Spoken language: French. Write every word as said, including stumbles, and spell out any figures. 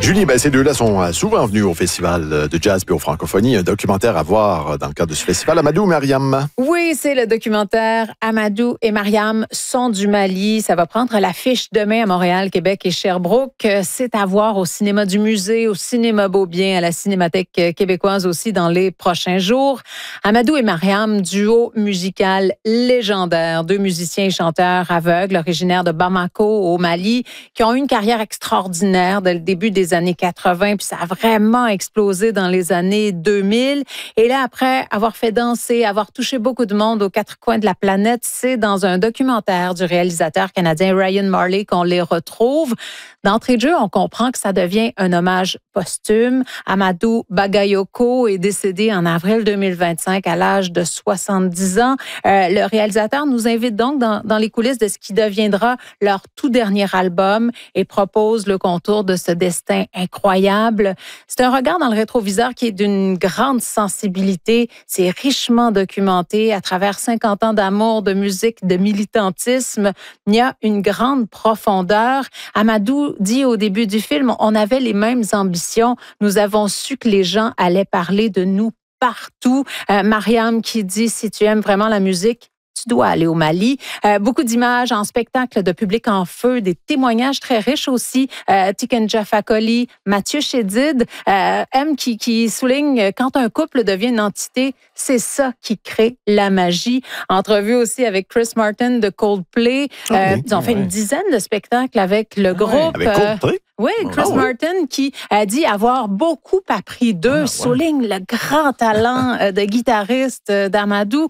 Julie, ben, ces deux-là sont souvent venus au Festival de jazz puis aux Francophonies. Un documentaire à voir dans le cadre de ce festival. Amadou et Mariam. Oui, c'est le documentaire Amadou et Mariam sont du Mali. Ça va prendre l'affiche demain à Montréal, Québec et Sherbrooke. C'est à voir au cinéma du musée, au cinéma Beaubien, à la Cinémathèque québécoise aussi dans les prochains jours. Amadou et Mariam, duo musical légendaire. Deux musiciens et chanteurs aveugles, originaires de Bamako au Mali, qui ont eu une carrière extraordinaire dès le début des années quatre-vingt, puis ça a vraiment explosé dans les années deux mille. Et là, après avoir fait danser, avoir touché beaucoup de monde aux quatre coins de la planète, c'est dans un documentaire du réalisateur canadien Ryan Marley qu'on les retrouve. D'entrée de jeu, on comprend que ça devient un hommage posthume. Amadou Bagayoko est décédé en avril deux mille vingt-cinq à l'âge de soixante-dix ans. Euh, le réalisateur nous invite donc dans, dans les coulisses de ce qui deviendra leur tout dernier album et propose le contour de ce destin incroyable. C'est un regard dans le rétroviseur qui est d'une grande sensibilité. C'est richement documenté à travers cinquante ans d'amour, de musique, de militantisme. Il y a une grande profondeur. Amadou dit au début du film, on avait les mêmes ambitions. Nous avons su que les gens allaient parler de nous partout. Euh, Mariam qui dit, si tu aimes vraiment la musique, tu dois aller au Mali. Euh, beaucoup d'images en spectacle de public en feu, des témoignages très riches aussi. Euh, Tiken Jaffa-Koli, Mathieu Chédid, euh, M qui, qui souligne quand un couple devient une entité, c'est ça qui crée la magie. Entrevue aussi avec Chris Martin de Coldplay. Ah euh, oui, ils ont fait ouais. une dizaine de spectacles avec le groupe. Avec Coldplay? Euh, oui, Chris Ah oui. Martin qui a dit avoir beaucoup appris d'eux, Ah, ouais. souligne le grand talent de guitariste d'Amadou.